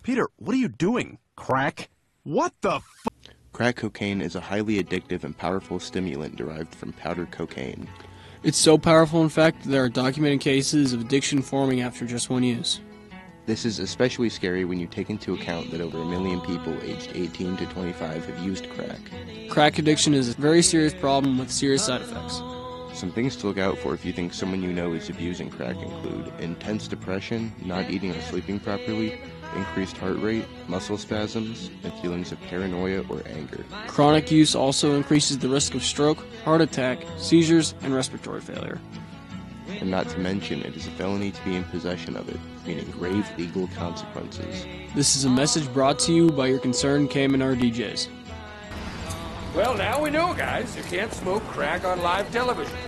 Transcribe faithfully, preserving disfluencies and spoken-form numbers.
Peter, what are you doing? Crack? What the f- Crack cocaine is a highly addictive and powerful stimulant derived from powdered cocaine. It's so powerful, in fact, that there are documented cases of addiction forming after just one use. This is especially scary when you take into account that over a million people aged eighteen to twenty-five have used crack. Crack addiction is a very serious problem with serious side effects. Some things to look out for if you think someone you know is abusing crack include intense depression, not eating or sleeping properly, increased heart rate, muscle spasms, and feelings of paranoia or anger. Chronic use also increases the risk of stroke, heart attack, seizures, and respiratory failure. And not to mention, it is a felony to be in possession of it, meaning grave legal consequences. This is a message brought to you by your concerned K M N R D Js. Well, now we know, guys. You can't smoke crack on live television.